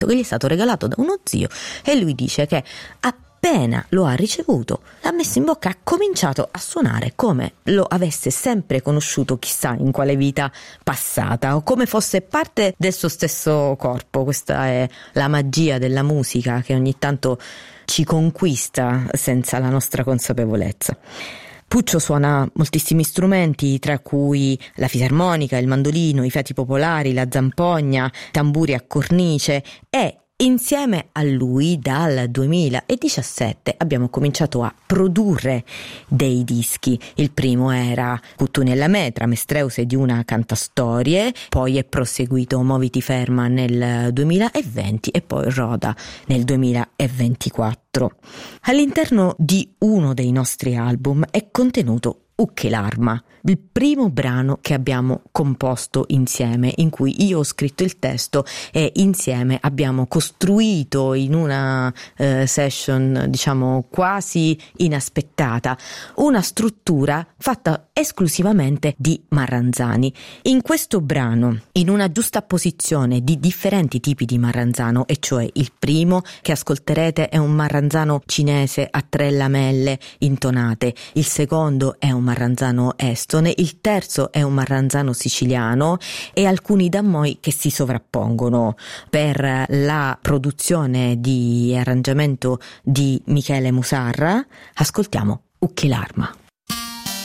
che gli è stato regalato da uno zio, e lui dice che appena lo ha ricevuto, l'ha messo in bocca e ha cominciato a suonare come lo avesse sempre conosciuto, chissà in quale vita passata, o come fosse parte del suo stesso corpo. Questa è la magia della musica che ogni tanto ci conquista senza la nostra consapevolezza. Puccio suona moltissimi strumenti, tra cui la fisarmonica, il mandolino, i fiati popolari, la zampogna, tamburi a cornice, e insieme a lui dal 2017 abbiamo cominciato a produrre dei dischi. Il primo era Cuttuni me, Tramestreuse di una cantastorie, poi è proseguito Moviti ferma nel 2020 e poi Roda nel 2024. All'interno di uno dei nostri album è contenuto Ucchelarma, il primo brano che abbiamo composto insieme, in cui io ho scritto il testo e insieme abbiamo costruito in una session, diciamo, quasi inaspettata, una struttura fatta esclusivamente di marranzani. In questo brano, in una giustapposizione di differenti tipi di marranzano, e cioè il primo che ascolterete è un marranzano cinese a 3 lamelle intonate, il secondo è un marranzano estone, il terzo è un marranzano siciliano, e alcuni dammoi che si sovrappongono. Per la produzione di arrangiamento di Michele Musarra ascoltiamo Ucchelarma.